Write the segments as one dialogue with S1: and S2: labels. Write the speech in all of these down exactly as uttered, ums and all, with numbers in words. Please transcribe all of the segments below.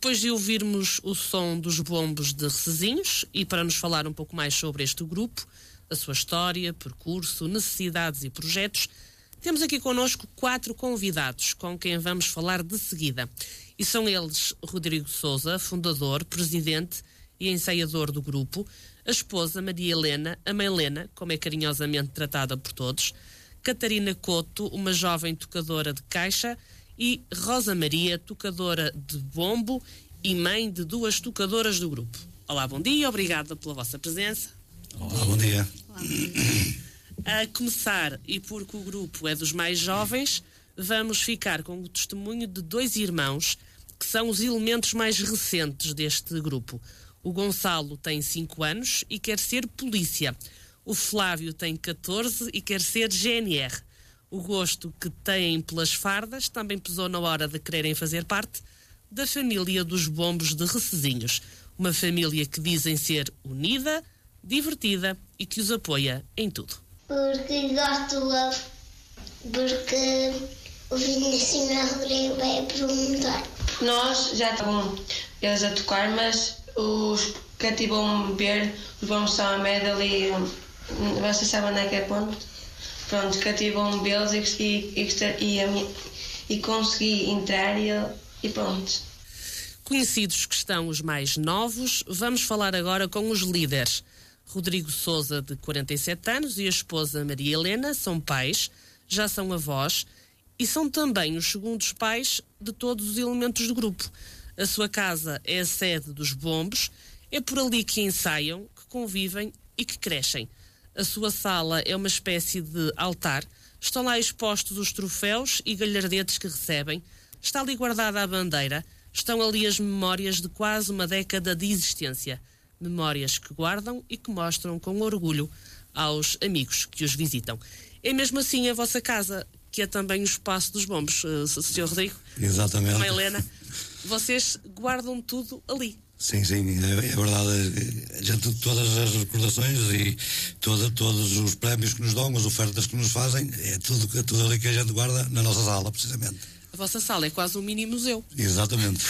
S1: Depois de ouvirmos o som dos bombos de Recesinhos, e para nos falar um pouco mais sobre este grupo, a sua história, percurso, necessidades e projetos, temos aqui connosco quatro convidados com quem vamos falar de seguida. E são eles Rodrigo Sousa, fundador, presidente e ensaiador do grupo, a esposa Maria Helena, a mãe Helena, como é carinhosamente tratada por todos, Catarina Couto, uma jovem tocadora de caixa, e Rosa Maria, tocadora de bombo e mãe de duas tocadoras do grupo. Olá, bom dia, obrigada pela vossa presença.
S2: Olá, bom dia.
S3: Olá, bom dia.
S1: A começar, e porque o grupo é dos mais jovens, vamos ficar com o testemunho de dois irmãos que são os elementos mais recentes deste grupo. O Gonçalo tem cinco anos e quer ser polícia. O Flávio tem catorze e quer ser G N R. O gosto que têm pelas fardas também pesou na hora de quererem fazer parte da família dos bombos de Recesinhos. Uma família que dizem ser unida, divertida e que os apoia em tudo.
S3: Porque gosto, porque o Vinícius e o Rodrigo veio perguntar.
S4: Nós já estavam eles a tocar, mas os cativam ver, os bombos estão a média ali, vocês sabem onde é que é ponto? Pronto, cativam vê-los e, e, e, e, e consegui entrar e, e pronto.
S1: Conhecidos que estão os mais novos, vamos falar agora com os líderes. Rodrigo Sousa, de quarenta e sete anos, e a esposa Maria Helena são pais, já são avós e são também os segundos pais de todos os elementos do grupo. A sua casa é a sede dos bombos, é por ali que ensaiam, que convivem e que crescem. A sua sala é uma espécie de altar, estão lá expostos os troféus e galhardetes que recebem, está ali guardada a bandeira, estão ali as memórias de quase uma década de existência. Memórias que guardam e que mostram com orgulho aos amigos que os visitam. É mesmo assim a vossa casa, que é também o espaço dos bombos, uh, senhor Rodrigo?
S2: Exatamente.
S1: Mãe Helena, vocês guardam tudo ali.
S2: Sim, sim, é, é verdade. A gente, todas as recordações e toda, todos os prémios que nos dão, as ofertas que nos fazem, é tudo, é tudo ali que a gente guarda na nossa sala, precisamente.
S1: A vossa sala é quase um mini museu.
S2: Exatamente.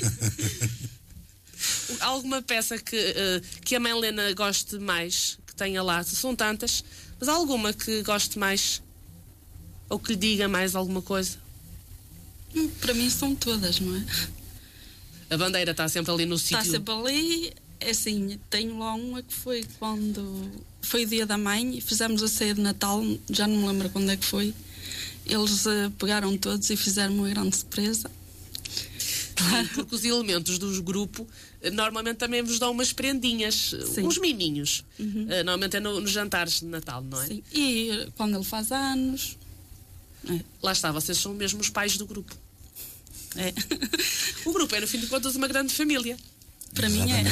S1: Há alguma peça que, uh, que a mãe Helena goste mais, que tenha lá? São tantas, mas há alguma que goste mais? Ou que lhe diga mais alguma coisa?
S5: Para mim são todas, não é?
S1: A bandeira está sempre ali no sítio.
S5: Está sempre ali, é assim, tenho lá uma que foi quando foi o dia da mãe e fizemos a ceia de Natal, já não me lembro quando é que foi. Eles uh, pegaram todos e fizeram uma grande surpresa.
S1: Claro. Porque os elementos do grupo normalmente também vos dão umas prendinhas, sim, uns miminhos. Uhum. Uh, normalmente é no, nos jantares de Natal, não é?
S5: Sim, e quando ele faz anos. É.
S1: Lá está, vocês são mesmo os pais do grupo.
S5: É.
S1: O grupo é, no fim de contas, uma grande família.
S5: Para mim é.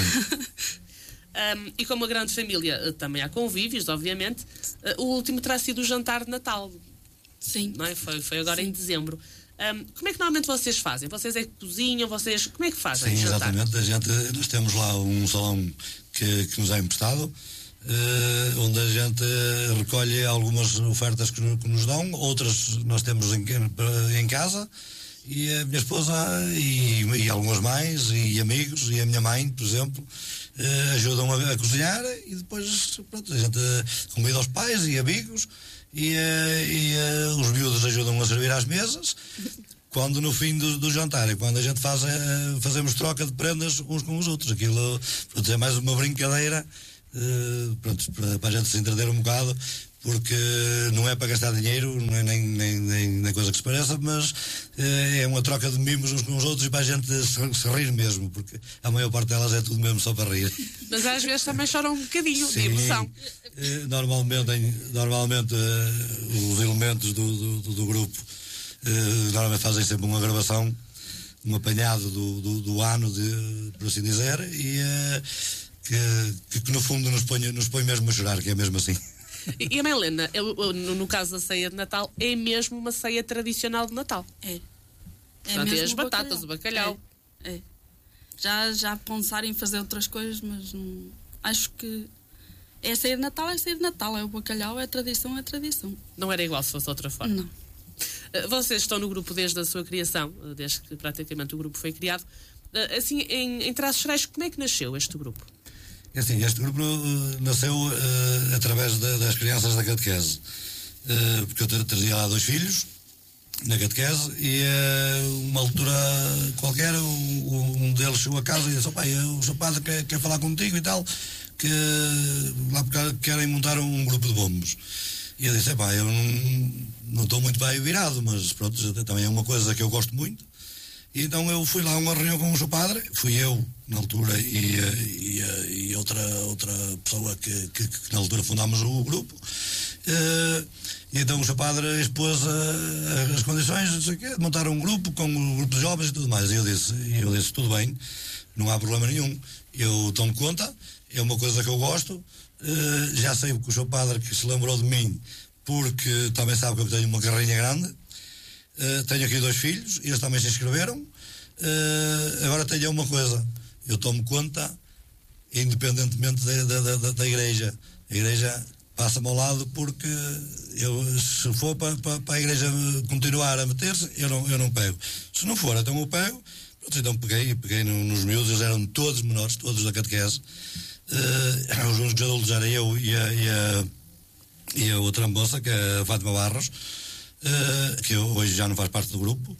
S1: um, e como uma grande família, também há convívios, obviamente. Uh, o último terá sido o jantar de Natal.
S5: Sim.
S1: Não é? Foi, foi agora, sim, em dezembro. Um, como é que normalmente vocês fazem? Vocês é que cozinham? Vocês, como é que fazem?
S2: Sim, exatamente. A gente, nós temos lá um salão que, que nos é emprestado, uh, onde a gente recolhe algumas ofertas que, que nos dão, outras nós temos em, em casa, e a minha esposa e, e algumas mães e amigos e a minha mãe, por exemplo, uh, ajudam a, a cozinhar, e depois, pronto, a gente convida os pais e amigos. E, e uh, os miúdos ajudam a servir às mesas, quando no fim do, do jantar e quando a gente faz, uh, fazemos troca de prendas uns com os outros. Aquilo, pronto, é mais uma brincadeira, uh, pronto, para, para a gente se entreter um bocado, porque não é para gastar dinheiro, não é nem, nem, nem, nem coisa que se pareça, mas uh, é uma troca de mimos uns com os outros e para a gente se, se rir mesmo, porque a maior parte delas é tudo mesmo só para rir.
S1: Mas às vezes também choram um bocadinho,
S2: sim,
S1: de emoção.
S2: Normalmente, normalmente uh, os elementos do, do, do grupo uh, normalmente fazem sempre uma gravação, um apanhado do, do, do ano, de, por assim dizer, e uh, que, que no fundo nos põe, nos põe mesmo a chorar, que é mesmo assim.
S1: E, e a mãe Helena, eu, eu, no, no caso da ceia de Natal, é mesmo uma ceia tradicional de Natal.
S5: É. É.
S1: Portanto,
S5: mesmo
S1: é as batatas, o bacalhau.
S5: É. É. Já, já pensar em fazer outras coisas, mas não, acho que é ceia de Natal, é ceia de Natal, é o bacalhau, é tradição, é tradição.
S1: Não era igual se fosse de outra forma?
S5: Não.
S1: Vocês estão no grupo desde a sua criação, desde que praticamente o grupo foi criado. Assim, em, em traços gerais, como é que nasceu este grupo?
S2: É assim, este grupo uh, nasceu uh, através de, das crianças da catequese, uh, porque eu trazia lá dois filhos na catequese e uh, uma altura qualquer um, um deles chegou a casa e disse: pai, o seu padre quer, quer falar contigo e tal, que lá porque querem montar um grupo de bombos. E eu disse: pá, eu não estou muito bem virado, mas pronto, também é uma coisa que eu gosto muito. E então eu fui lá a uma reunião com o seu padre, fui eu na altura e, e, e outra, outra pessoa que, que, que na altura fundámos o grupo. Uh, e então o seu padre expôs uh, as condições, não sei o quê, de montar um grupo com um grupo de jovens e tudo mais. E eu disse, eu disse: tudo bem, não há problema nenhum, eu tomo conta, é uma coisa que eu gosto. Uh, já sei que o seu padre que se lembrou de mim, porque também sabe que eu tenho uma carrinha grande. Uh, tenho aqui dois filhos, eles também se inscreveram. Uh, agora tenho uma coisa, eu tomo conta independentemente da, da, da, da igreja. A igreja passa-me ao lado, porque eu, se for para, para, para a igreja continuar a meter-se, eu não, eu não pego. Se não for, então eu pego. Então peguei, peguei nos miúdos, eles eram todos menores, todos da catequese. Uh, os únicos adultos era eu e a, e a, e a outra moça, que é a Fátima Barros. Uh, que hoje já não faz parte do grupo.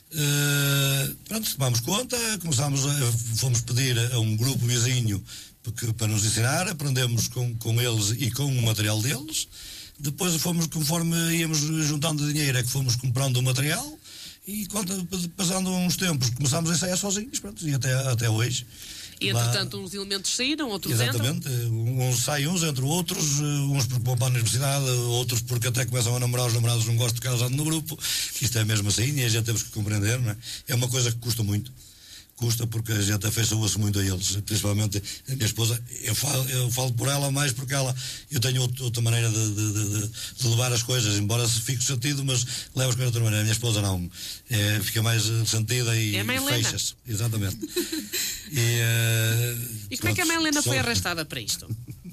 S2: Uh, pronto, tomamos conta, começámos a, fomos pedir a um grupo vizinho porque, para nos ensinar, aprendemos com, com eles e com o material deles. Depois fomos, conforme íamos juntando dinheiro, é que fomos comprando o material, e quando, passando uns tempos, começámos a ensaiar sozinhos, pronto, e até, até hoje.
S1: E entretanto, lá, uns elementos saíram, outros
S2: exatamente, entram. Uns saem uns, entre outros, uns porque vão para a universidade, outros porque até começam a namorar, os namorados não gostam de que elas andem no grupo, que isto é mesmo assim, e a gente temos que compreender, não é? É uma coisa que custa muito, custa porque a gente afeiçoa-se muito a eles, principalmente a minha esposa. Eu falo, eu falo por ela mais porque ela, eu tenho outro, outra maneira de, de, de, de levar as coisas, embora se fique sentido, mas levo as coisas de outra maneira. A minha esposa não, é, fica mais sentida e,
S1: é
S2: e fecha-se, exatamente. E, uh,
S1: e como é que a mãe Helena foi arrastada para isto?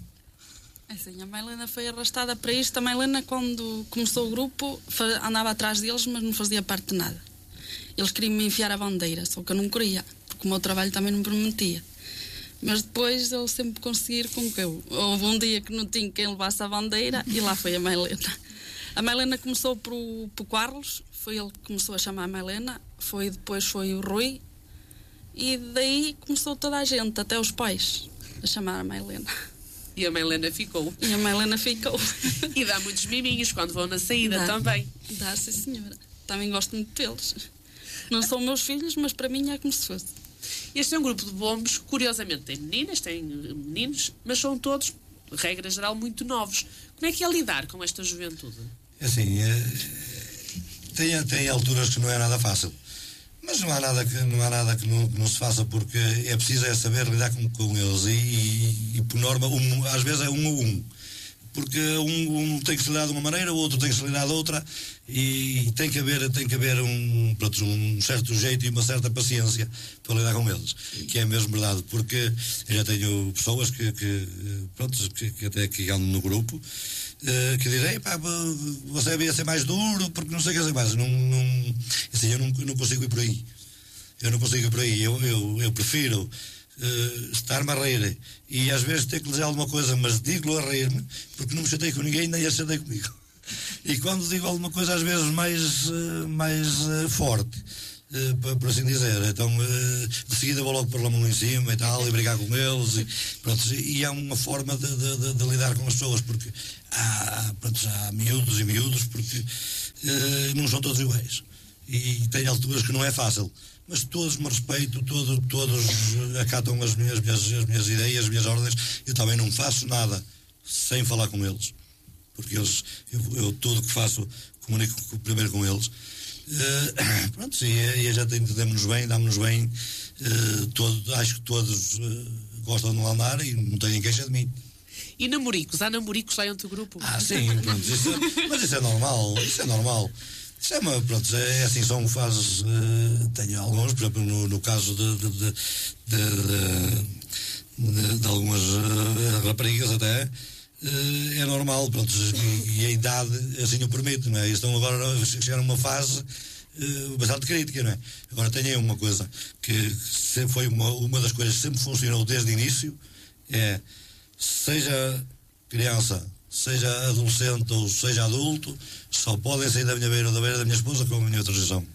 S5: Assim, a mãe Helena foi arrastada para isto. A mãe Helena, quando começou o grupo, andava atrás deles, mas não fazia parte de nada. Eles queriam me enfiar a bandeira, só que eu não queria, porque o meu trabalho também não permitia. Mas depois eles sempre conseguiram com que eu. Houve um dia que não tinha quem levasse a bandeira e lá foi a mãe Helena. A mãe Helena começou por, por Carlos, foi ele que começou a chamar a mãe Helena, foi, depois foi o Rui, e daí começou toda a gente, até os pais, a chamar a mãe Helena.
S1: E a mãe Helena ficou.
S5: E a mãe Helena ficou.
S1: E dá muitos miminhos quando vão na saída dá, também.
S5: Dá, sim senhora. Também gosto muito deles. Não são meus filhos, mas para mim é como se fosse.
S1: Este é um grupo de bombos, curiosamente tem meninas, tem meninos, mas são todos, regra geral, muito novos. Como é que é lidar com esta juventude?
S2: Assim, é, tem, tem alturas que não é nada fácil. Mas não há nada que não, há nada que não, que não se faça, porque é preciso é saber lidar com, com eles. E, e, e por norma, um, às vezes é um a um. Porque um, um tem que se lidar de uma maneira, o outro tem que se lidar de outra, e tem que haver, tem que haver um, pronto, um certo jeito e uma certa paciência para lidar com eles, que é mesmo verdade, porque eu já tenho pessoas que, que, pronto, que, que até que andam no grupo, uh, que dizem: pá, você devia ser mais duro, porque não sei o que é mais. Não, não, assim, eu não, não consigo ir por aí. Eu não consigo ir por aí. Eu, eu, eu prefiro Uh, estar-me a rir e às vezes ter que dizer alguma coisa, mas digo-lo a rir-me, porque não me chatei com ninguém, nem a chatei comigo. E quando digo alguma coisa, às vezes mais, uh, mais uh, forte, uh, por, por assim dizer, então uh, de seguida vou logo pôr a mão em cima e tal, e brigar com eles, e, pronto, e há uma forma de, de, de, de lidar com as pessoas, porque há, pronto, há miúdos e miúdos, porque uh, não são todos iguais, e tem alturas que não é fácil. Mas todos me respeitam, todo, todos acatam as minhas, minhas, as minhas ideias, as minhas ordens. Eu também não faço nada sem falar com eles, porque eles, eu, eu tudo que faço comunico primeiro com eles. Uh, pronto, e, e a gente entendemos-nos bem, damos-nos bem. Uh, todo, acho que todos uh, gostam de lá andar e não têm queixa de mim.
S1: E namoricos? Há namoricos lá entre o grupo?
S2: Ah, sim, pronto, isso é, mas isso é normal, isso é normal. Isso é, uma, pronto, é assim, são fases, uh, tenho alguns, por exemplo, no, no caso de, de, de, de, de, de algumas uh, raparigas até, uh, é normal, pronto, e, e a idade assim o permite, não é? Estão agora a chegar a uma fase uh, bastante crítica, não é? Agora tenho uma coisa que sempre foi uma, uma das coisas que sempre funcionou desde o início, é seja criança, seja adolescente ou seja adulto, só podem sair da minha beira ou da beira da minha esposa com a minha autorização.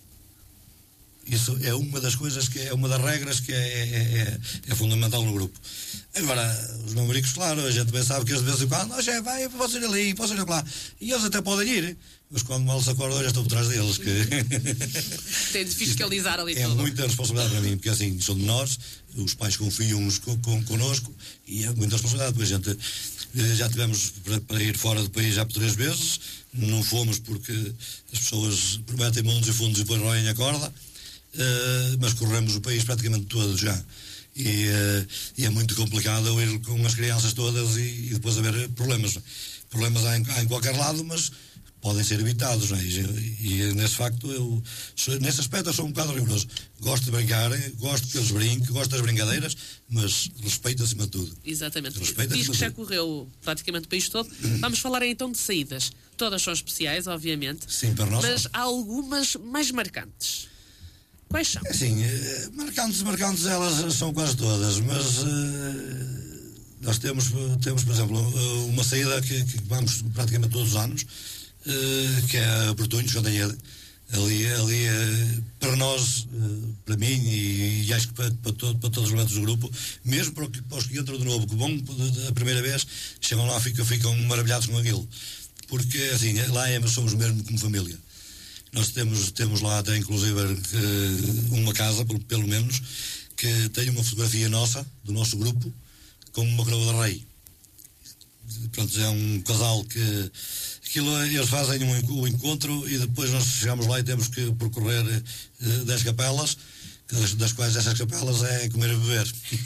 S2: Isso é uma das coisas que é uma das regras que é, é, é, é fundamental no grupo. Agora, os namoricos, claro, a gente bem sabe que eles de vez em quando, não, já vai, posso ir ali, posso ir lá. E eles até podem ir, mas quando mal se acordam, eu já estou por trás deles. Que...
S1: Tem de fiscalizar ali
S2: é
S1: tudo.
S2: É muita responsabilidade para mim, porque assim, são de nós, os pais confiam-nos con, con, connosco, e é muita responsabilidade, porque a gente já tivemos para, para ir fora do país já por três vezes, não fomos porque as pessoas prometem mundos e fundos e depois roem a corda. Uh, mas corremos o país praticamente todo já e, uh, e é muito complicado eu ir com as crianças todas e, e depois haver problemas problemas há em, há em qualquer lado, mas podem ser evitados, não é? e, e nesse facto eu sou, nesse aspecto eu sou um bocado rigoroso, gosto de brincar, gosto que eles brinquem, gosto das brincadeiras, mas respeito acima de tudo.
S1: Exatamente,
S2: respeito
S1: diz que já
S2: tudo.
S1: Correu praticamente o país todo. Vamos falar então de saídas, todas são especiais obviamente.
S2: Sim, para nós,
S1: mas há algumas mais marcantes. Quais são?
S2: Assim, marcantes, marcantes elas são quase todas, mas uh, nós temos, temos, por exemplo, uma saída que, que vamos praticamente todos os anos, uh, que é a Portunhos, Cantanhede. Ali, ali uh, para nós, uh, para mim e, e acho que para, para, todo, para todos os elementos do grupo, mesmo para, para os que entram de novo, que vão a primeira vez, chegam lá e ficam, ficam maravilhados com aquilo. Porque, assim, lá é, somos mesmo como família. Nós temos, temos lá até inclusive uma casa, pelo, pelo menos, que tem uma fotografia nossa, do nosso grupo, com uma coroa de rei. Pronto, é um casal que aquilo, eles fazem um, um encontro e depois nós chegamos lá e temos que percorrer uh, dez capelas, das, das quais essas capelas é comer e beber.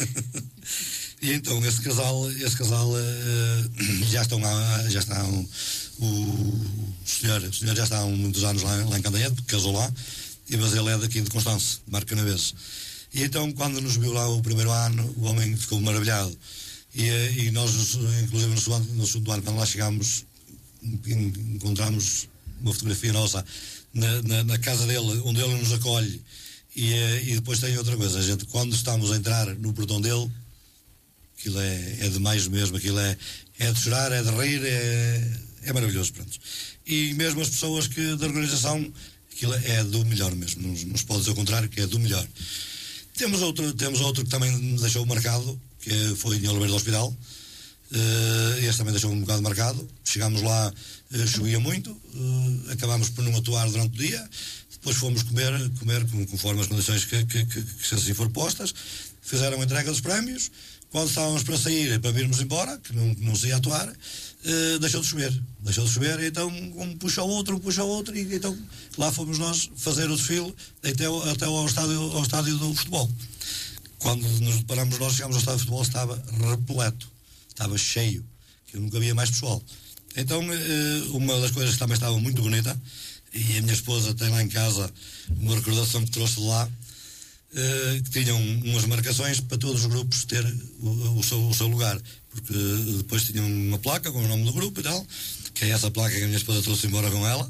S2: E então esse casal, esse casal uh, já estão lá, já estão o, o senhor, o senhor já está há muitos anos lá, lá em Cantanhede, porque casou lá, e mas ele é daqui de Constance, de Marco Canaveses. E então quando nos viu lá o primeiro ano, o homem ficou maravilhado. E, e nós, inclusive no segundo, no segundo ano, quando lá chegámos, encontramos uma fotografia nossa na, na, na casa dele, onde ele nos acolhe. E, e depois tem outra coisa, a gente, quando estamos a entrar no portão dele, aquilo é, é demais mesmo, aquilo é, é de chorar, é de rir, é, é maravilhoso, pronto. E mesmo as pessoas que da organização, aquilo é do melhor mesmo, não, não se pode dizer o contrário, que é do melhor. Temos outro, temos outro que também me deixou marcado, que foi em Oliveira do Hospital. Uh, este também deixou um bocado marcado. Chegámos lá, uh, chovia muito, uh, acabámos por não atuar durante o dia, depois fomos comer, comer conforme as condições que, que, que, que assim foram postas, fizeram a entrega dos prémios. Quando estávamos para sair, para virmos embora, que não, não se ia atuar, uh, deixou de chover. Deixou de chover, e então um puxa o outro, um puxa o outro, e então lá fomos nós fazer o desfile até, ao, até ao, estádio, ao estádio do futebol. Quando nos deparamos nós, chegámos ao estádio de futebol, estava repleto, estava cheio, que nunca havia mais pessoal. Então, uh, uma das coisas que também estava muito bonita, e a minha esposa tem lá em casa uma recordação que trouxe de lá, Uh, que tinham umas marcações para todos os grupos ter o, o, seu, o seu lugar, porque uh, depois tinham uma placa com o nome do grupo e tal, que é essa placa que a minha esposa trouxe embora com ela,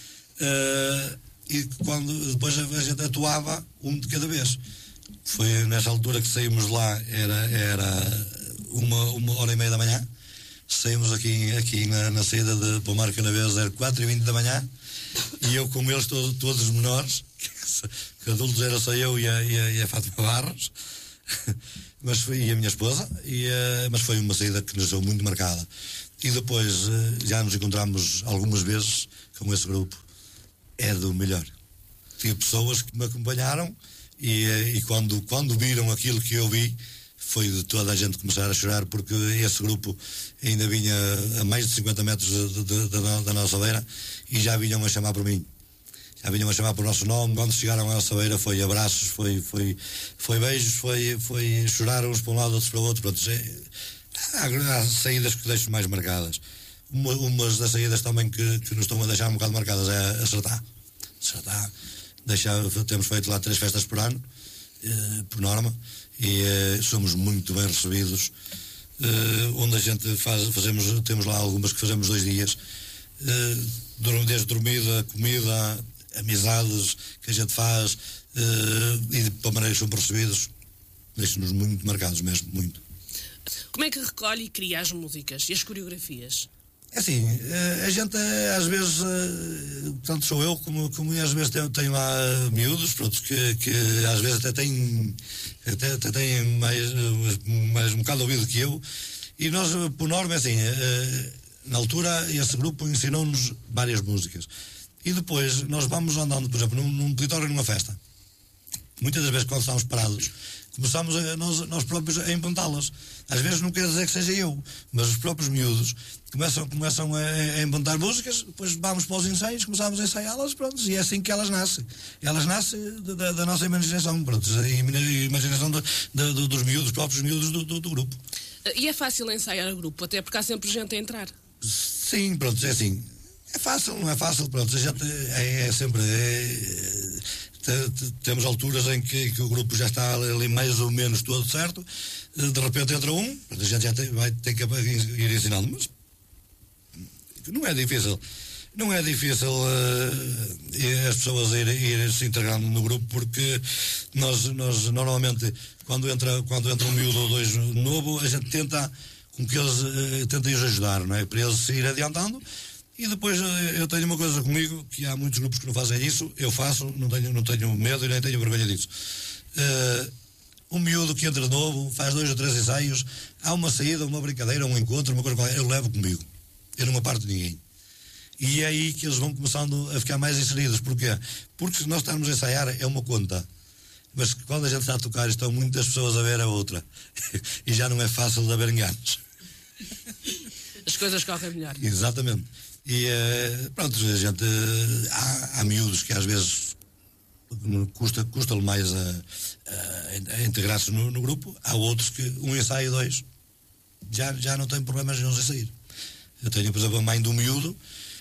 S2: uh, e quando depois a gente atuava um de cada vez. Foi nessa altura que saímos de lá, era, era uma, uma hora e meia da manhã, saímos aqui, aqui na, na saída de para o Marco Canaveses, era quatro e vinte da manhã, e eu com eles todo, todos menores, que adultos era só eu e a, e a, e a Fátima Barros, mas foi, e a minha esposa, e, uh, mas foi uma saída que nos deu muito marcada. E depois uh, já nos encontramos algumas vezes com esse grupo. É do melhor. Tive pessoas que me acompanharam e, uh, e quando, quando viram aquilo que eu vi, foi de toda a gente começar a chorar, porque esse grupo ainda vinha a mais de cinquenta metros de, de, de, da, da nossa beira e já vinham a chamar por mim. Já vinham a chamar por nosso nome. Quando chegaram à nossa beira foi abraços, foi, foi, foi beijos, foi, foi chorar uns para um lado, outros para o outro. Pronto, é, há, há saídas que deixo mais marcadas. Uma, umas das saídas também que, que nos estão a deixar um bocado marcadas é a Sertá. Sertá. Deixar, temos feito lá três festas por ano, eh, por norma, e eh, somos muito bem recebidos. Eh, onde a gente faz, fazemos, temos lá algumas que fazemos dois dias, eh, desde dormida, comida. amizades que a gente faz uh, e para maneiras que são percebidos, deixam-nos muito marcados mesmo, muito.
S1: Como é que recolhe e cria as músicas e as coreografias?
S2: É assim, a gente às vezes, tanto sou eu como, como às vezes tenho, tenho lá miúdos, pronto, que, que às vezes até têm, até, até têm mais, mais um bocado ouvido que eu, e nós, por norma, é assim, na altura esse grupo ensinou-nos várias músicas, e depois nós vamos andando, por exemplo, num, num peditório, numa festa, muitas das vezes quando estamos parados, começamos a, nós, nós próprios a inventá-las. Às vezes não quer dizer que seja eu, mas os próprios miúdos começam, começam a, a inventar músicas, depois vamos para os ensaios, começamos a ensaiá-las, pronto, e é assim que elas nascem. Elas nascem da, da nossa imaginação, pronto, a imaginação do, do, dos miúdos, dos próprios miúdos do, do, do grupo.
S1: E é fácil ensaiar o grupo, até porque há sempre gente a entrar?
S2: Sim, pronto, é assim. É fácil, não é fácil, pronto, a gente é, é sempre... É, temos alturas em que, que o grupo já está ali mais ou menos todo certo, de repente entra um, a gente já tem, vai ter que ir ensinando, mas não é difícil, não é difícil uh, as pessoas irem ir se integrando no grupo, porque nós, nós normalmente quando entra, quando entra um miúdo ou dois novo, a gente tenta com que eles uh, tentem os ajudar, não é? Para eles se ir adiantando. E depois eu tenho uma coisa comigo, que há muitos grupos que não fazem isso, eu faço, não tenho, não tenho medo e nem tenho vergonha disso. Uh, um miúdo que entra de novo, faz dois ou três ensaios, há uma saída, uma brincadeira, um encontro, uma coisa qualquer, eu levo comigo. Eu não aparto de ninguém. E é aí que eles vão começando a ficar mais inseridos. Porquê? Porque se nós estamos a ensaiar é uma conta. Mas quando a gente está a tocar estão muitas pessoas a ver a outra. E já não é fácil de haver enganos.
S1: As coisas correm melhor.
S2: Exatamente. E pronto, a gente há, há miúdos que às vezes custa, custa-lhe mais a, a, a integrar-se no, no grupo, há outros que um ensaio, dois já, já não tem problemas nenhum em sair. Eu tenho, por exemplo, a mãe do miúdo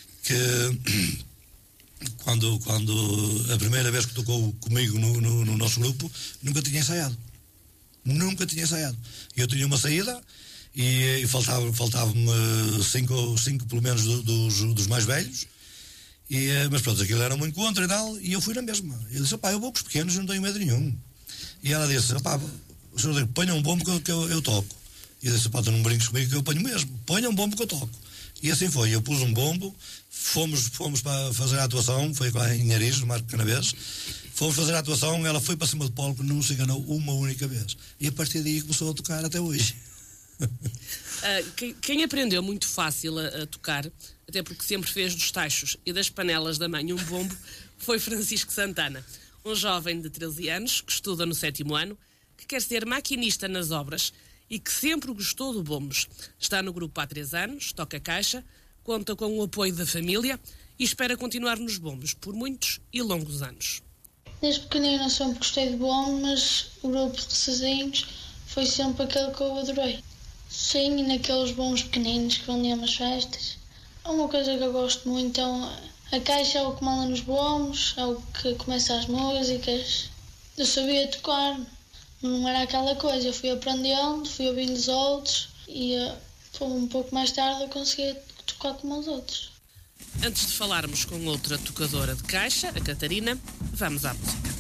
S2: que quando, quando a primeira vez que tocou comigo no, no, no nosso grupo, nunca tinha ensaiado nunca tinha ensaiado, eu tinha uma saída e, e faltava, faltavam-me cinco, cinco pelo menos do, dos, dos mais velhos, e, mas pronto, aquilo era um encontro e tal, e eu fui na mesma. Eu disse, opá, eu vou com os pequenos, não tenho medo nenhum. E ela disse, opá, o senhor diz, ponha um bombo que eu, que eu, eu toco. E eu disse, opá, tu não brinques comigo que eu ponho mesmo, ponha um bombo que eu toco. E assim foi, eu pus um bombo, fomos, fomos para fazer a atuação, foi lá em Ariz, no Marco Canavês, fomos fazer a atuação, ela foi para cima do palco, não se enganou uma única vez. E a partir daí começou a tocar até hoje.
S1: Uh, quem, quem aprendeu muito fácil a, a tocar, até porque sempre fez dos tachos e das panelas da mãe um bombo, foi Francisco Santana, um jovem de treze anos que estuda no sétimo ano, que quer ser maquinista nas obras e que sempre gostou do bombos. Está no grupo há três anos, toca caixa, conta com o apoio da família e espera continuar nos bombos por muitos e longos anos.
S3: Desde pequenina sempre gostei de bombos, mas o grupo de sozinhos foi sempre aquele que eu adorei. Sim, e naqueles bombos pequeninos que vendiam nas festas. Há uma coisa que eu gosto muito, então, a caixa é o que manda nos bombos, é o que começa as músicas. Eu sabia tocar, não era aquela coisa, eu fui aprendendo, fui ouvindo os outros e uh, um pouco mais tarde eu consegui tocar como os outros.
S1: Antes de falarmos com outra tocadora de caixa, a Catarina, vamos à música.